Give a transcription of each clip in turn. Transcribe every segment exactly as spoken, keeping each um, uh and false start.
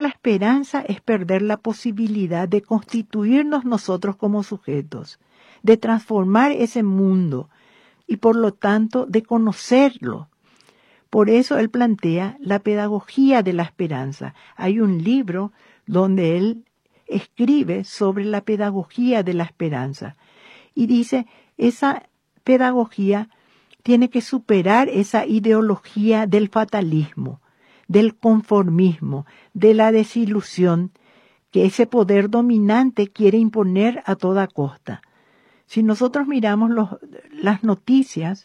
la esperanza es perder la posibilidad de constituirnos nosotros como sujetos, de transformar ese mundo y por lo tanto de conocerlo. Por eso él plantea la pedagogía de la esperanza. Hay un libro donde él escribe sobre la pedagogía de la esperanza y dice, esa pedagogía tiene que superar esa ideología del fatalismo, del conformismo, de la desilusión que ese poder dominante quiere imponer a toda costa. Si nosotros miramos los, las noticias,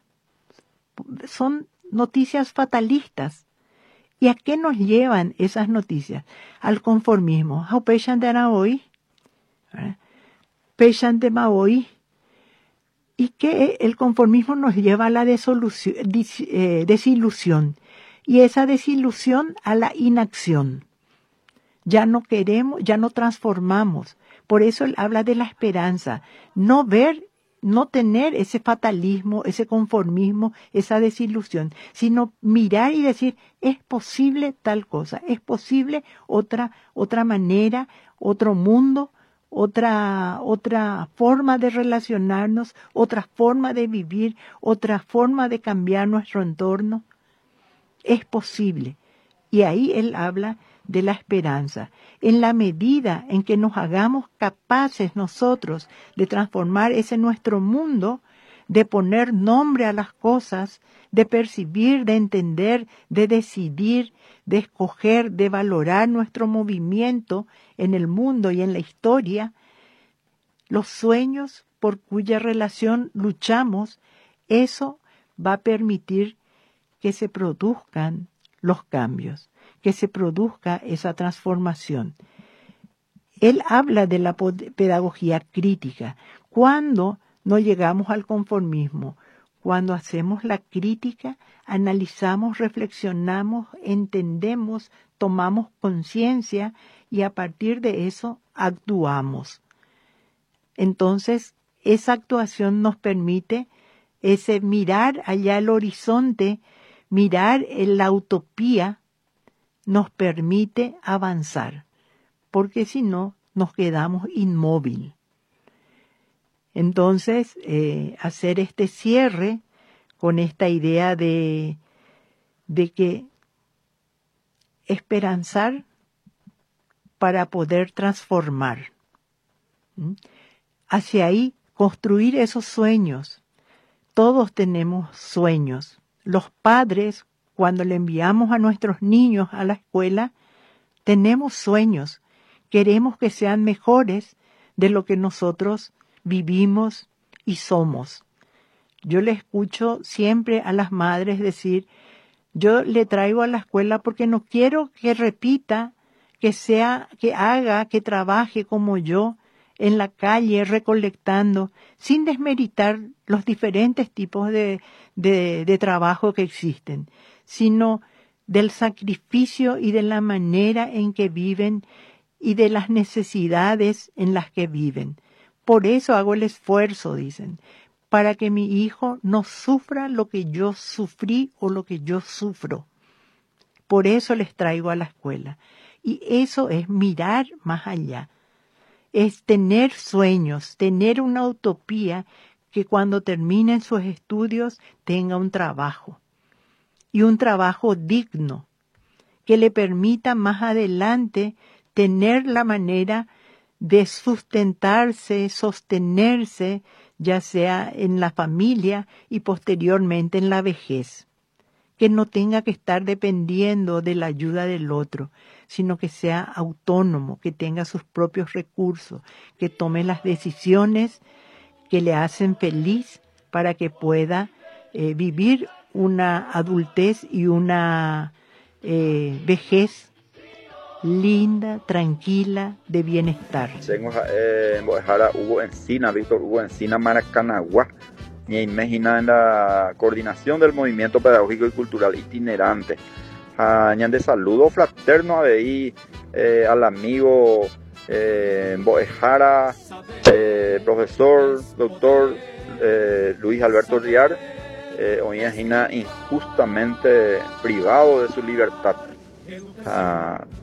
son noticias fatalistas. ¿Y a qué nos llevan esas noticias? Al conformismo. How patient era hoy? Patient de hoy. Y que el conformismo nos lleva a la desolución, dis, eh, desilusión. Y esa desilusión a la inacción. Ya no queremos, ya no transformamos. Por eso él habla de la esperanza. No ver, no tener ese fatalismo, ese conformismo, esa desilusión, sino mirar y decir, es posible tal cosa, es posible otra, otra manera, otro mundo, otra, otra forma de relacionarnos, otra forma de vivir, otra forma de cambiar nuestro entorno. Es posible. Y ahí él habla de la esperanza. En la medida en que nos hagamos capaces nosotros de transformar ese nuestro mundo, de poner nombre a las cosas, de percibir, de entender, de decidir, de escoger, de valorar nuestro movimiento en el mundo y en la historia, los sueños por cuya relación luchamos, eso va a permitir que se produzcan los cambios, que se produzca esa transformación. Él habla de la pedagogía crítica. Cuando no llegamos al conformismo, cuando hacemos la crítica, analizamos, reflexionamos, entendemos, tomamos conciencia y a partir de eso actuamos. Entonces, esa actuación nos permite ese mirar allá el horizonte, mirar en la utopía, nos permite avanzar, porque si no, nos quedamos inmóvil. Entonces, eh, hacer este cierre con esta idea de, de que esperanzar para poder transformar. ¿Mm? Hacia ahí, construir esos sueños. Todos tenemos sueños. Los padres, cuando le enviamos a nuestros niños a la escuela, tenemos sueños. Queremos que sean mejores de lo que nosotros vivimos y somos. Yo le escucho siempre a las madres decir, yo le traigo a la escuela porque no quiero que repita, que sea, que haga, que trabaje como yo en la calle recolectando, sin desmeritar los diferentes tipos de, de, de trabajo que existen, sino del sacrificio y de la manera en que viven y de las necesidades en las que viven. Por eso hago el esfuerzo, dicen, para que mi hijo no sufra lo que yo sufrí o lo que yo sufro. Por eso les traigo a la escuela. Y eso es mirar más allá. Es tener sueños, tener una utopía que cuando terminen sus estudios tenga un trabajo. Y un trabajo digno, que le permita más adelante tener la manera de sustentarse, sostenerse, ya sea en la familia y posteriormente en la vejez. Que no tenga que estar dependiendo de la ayuda del otro, sino que sea autónomo, que tenga sus propios recursos, que tome las decisiones que le hacen feliz para que pueda eh, vivir una adultez y una eh, vejez linda, tranquila, de bienestar. Tengo eh, Hugo Encina, Víctor Hugo Encina, Maracanagua. Y imagina en la coordinación del movimiento pedagógico y cultural itinerante. Añade saludo fraterno a ahí eh, al amigo eh, Boejara, eh, profesor, doctor eh, Luis Alberto Riar, eh, hoy imagina injustamente privado de su libertad. Ah,